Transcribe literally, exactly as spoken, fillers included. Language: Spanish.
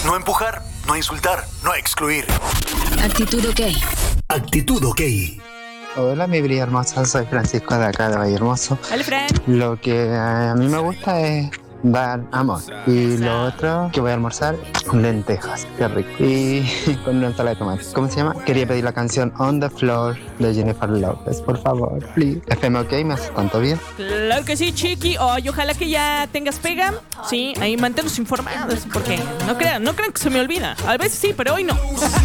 No empujar, no insultar, no excluir. Actitud OK. Actitud OK. Hola, mi bella hermosa, soy Francisco de acá de Valle Hermoso. Hola, Fran. Lo que a mí me gusta es dar amor. Y lo otro que voy a almorzar, lentejas, qué rico. Y con una ensalada de tomate. ¿Cómo se llama? Quería pedir la canción On the Floor de Jennifer Lopez, por favor, please. F M OK, me hace tanto bien. Claro que sí, chiqui. Oh, y ojalá que ya tengas pega. Sí, ahí manténnos informados, porque no crean, no crean que se me olvida. A veces sí, pero hoy no.